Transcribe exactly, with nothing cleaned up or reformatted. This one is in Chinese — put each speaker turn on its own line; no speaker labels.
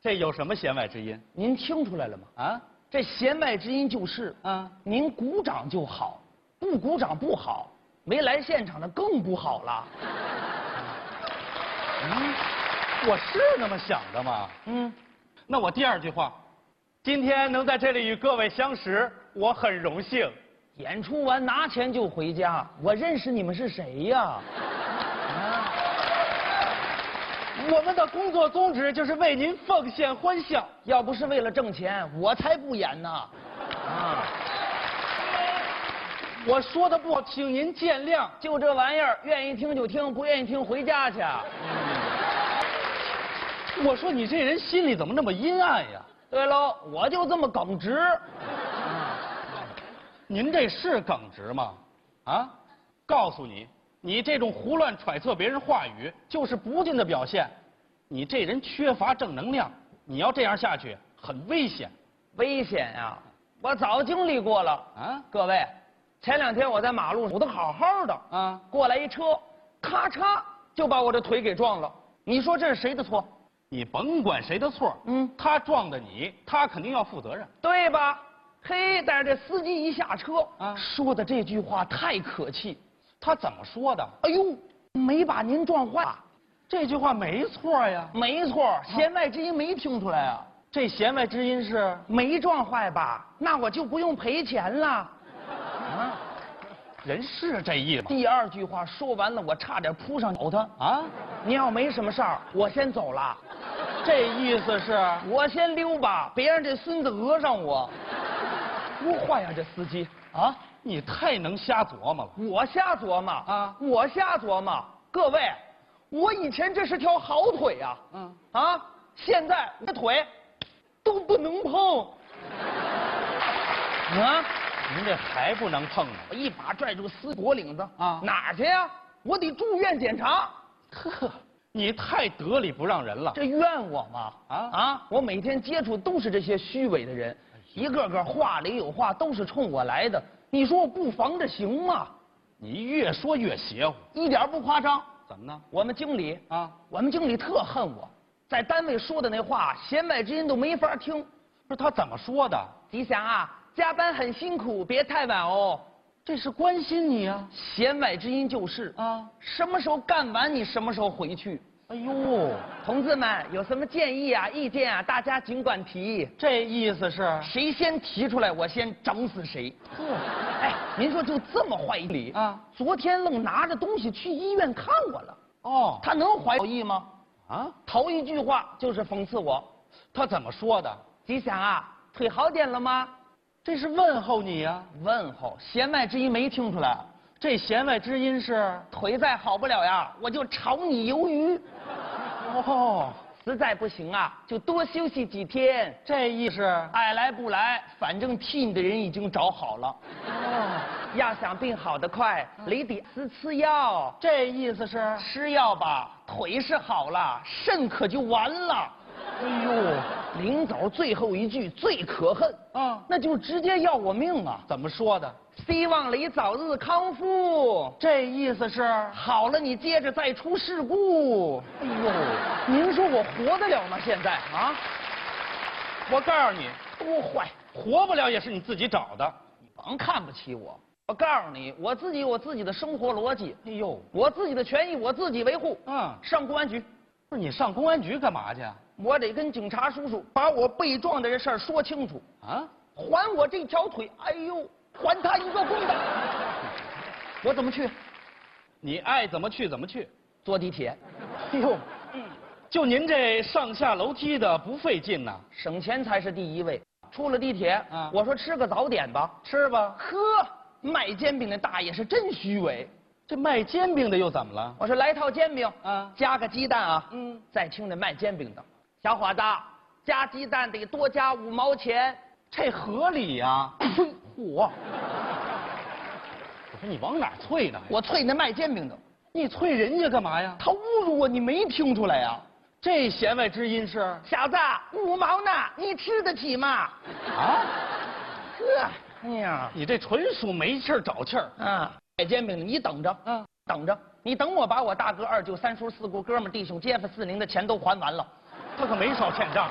这有什么弦外之音？
您听出来了吗？
啊，
这弦外之音就是
啊，
您鼓掌就好，不鼓掌不好，没来现场的更不好了。
嗯，我是那么想的吗？
嗯，
那我第二句话，今天能在这里与各位相识，我很荣幸。
演出完拿钱就回家，我认识你们是谁呀？啊，
我们的工作宗旨就是为您奉献欢笑。
要不是为了挣钱，我才不演呢。啊，
我说的不好，请您见谅。
就这玩意儿，愿意听就听，不愿意听回家去。
我说你这人心里怎么那么阴暗呀？
对喽，我就这么耿直。
您这是耿直吗？啊，告诉你，你这种胡乱揣测别人话语，就是不敬的表现。你这人缺乏正能量，你要这样下去，很危险。
危险呀！我早经历过了
啊！
各位，前两天我在马路上，我都好好的
啊，
过来一车，咔嚓就把我这腿给撞了。你说这是谁的错？
你甭管谁的错，
嗯，
他撞的你，他肯定要负责任，
对吧？嘿，但是这司机一下车，
啊，
说的这句话太可气。
他怎么说的？
哎呦，没把您撞坏，
这句话没错呀。
没错，弦外之音没听出来啊。
这弦外之音是
没撞坏吧？那我就不用赔钱了。啊，
人是这意思。
第二句话说完了，我差点扑上咬他。
啊，
你要没什么事儿，我先走了。
这意思是
我先溜吧，别让这孙子讹上我。多坏呀，这司机啊！
你太能瞎琢磨了。
我瞎琢磨
啊，
我瞎琢磨。各位，我以前这是条好腿呀，嗯啊，现在我的腿都不能碰。啊，
您这还不能碰呢。
我一把拽住司脖领子
啊，
哪儿去呀？我得住院检查。
呵，你太得理不让人了。
这怨我吗？啊啊！我每天接触都是这些虚伪的人。一个个话里有话，都是冲我来的。你说我不防着行吗？
你越说越邪乎，
一点不夸张。
怎么呢？
我们经理
啊，
我们经理特恨我，在单位说的那话，弦外之音都没法听。
不是他怎么说的？
吉祥啊，加班很辛苦，别太晚哦。
这是关心你啊。
弦外之音就是啊，什么时候干完你什么时候回去。
哎呦，
同志们有什么建议啊、意见啊，大家尽管提。
这意思是
谁先提出来，我先整死谁。
呵，
哎，您说就这么坏理
啊？
昨天愣拿着东西去医院看我了。
哦，
他能怀好意吗？
啊，
头一句话就是讽刺我。
他怎么说的？
吉祥啊，腿好点了吗？
这是问候你呀、啊。
问候，弦外之音没听出来。
这弦外之音是
腿再好不了呀，我就炒你鱿鱼。
哦，
实在不行啊，就多休息几天。
这意思
爱来不来，反正替你的人已经找好了。哦，要想病好得快，你得吃吃药。
这意思是
吃药吧，腿是好了，肾可就完了。哎呦，临走最后一句最可恨啊，那就直接要我命啊！
怎么说的？
希望你早日康复。
这意思是
好了，你接着再出事故。哎呦，您说我活得了吗？现在啊？
我告诉你，
多坏，
活不了也是你自己找的。
你甭看不起我。我告诉你，我自己有我自己的生活逻辑。
哎呦，
我自己的权益我自己维护。
嗯，
上公安局。
不是你上公安局干嘛去？
我得跟警察叔叔把我被撞的这事儿说清楚啊！还我这条腿，哎呦，还他一个公道！我怎么去？
你爱怎么去怎么去。
坐地铁。
哎呦，嗯，就您这上下楼梯的不费劲呐，
省钱才是第一位。出了地铁，
啊，
我说吃个早点吧，
吃吧。
呵，卖煎饼的大爷是真虚伪。
这卖煎饼的又怎么了？
我说来套煎饼，
啊，
加个鸡蛋啊。
嗯，
再听这卖煎饼的。小伙子，加鸡蛋得多加五毛钱，
这合理呀！
呸！我，
我说你往哪儿啐呢？
我啐那卖煎饼的，
你啐人家干嘛呀？
他侮辱我，你没听出来呀？
这弦外之音是
小子，五毛呢，你吃得起吗？
啊？
呵，哎呀，
你这纯属没气儿找气儿
啊！卖煎饼的，你等着，嗯，等着，你等我把我大哥、二舅、三叔、四姑、哥们、弟兄、街坊、四邻的钱都还完了。
他可没少欠账。